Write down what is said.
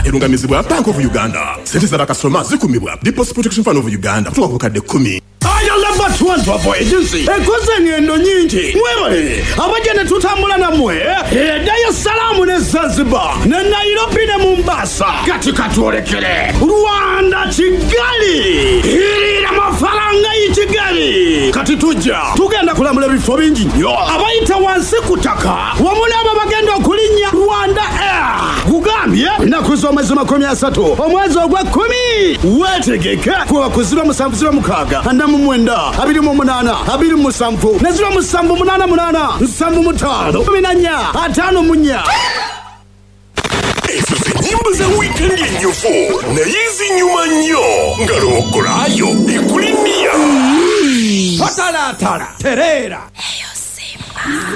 erungamizibwa Bank of Uganda. Sente z'abakasitoma zikumibwa Deposit Protection Fund of Uganda kutuuka ku kadde 10. Ayala Batwantu Agency ekoze ngendo nyingi mwebale abajene tutambula namwe Dar es Salaam ne Zanzibar ne Nairobi ne Mombasa katikati olekere Rwanda Kigali irira mafaranga y'Kigali kati tugenda kulambula bifo bingi nnyo abayita wansi kutaka wamulaba bagenda okulinnya Rwanda Air kugambye inakuza omwezi 30 omwezi ogwa 10 wetegeke kuba kuzira 706 andamu mwenda 28 27 nezira 788 75 14 Nyimbo za weekend yenyefu na hizi nyuma nyo ngarokolayo ikulimia Patala terera. Eyo Simba.